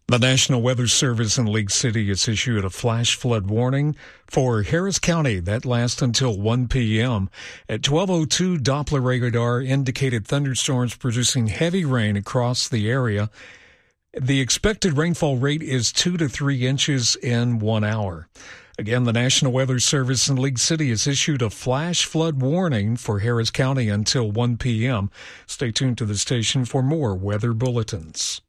The National Weather Service in League City has issued a flash flood warning for Harris County that lasts until 1 p.m. At 12:02, Doppler radar indicated thunderstorms producing heavy rain across the area. The expected rainfall rate is 2 to 3 inches in 1 hour. Again, the National Weather Service in League City has issued a flash flood warning for Harris County until 1 p.m. Stay tuned to the station for more weather bulletins.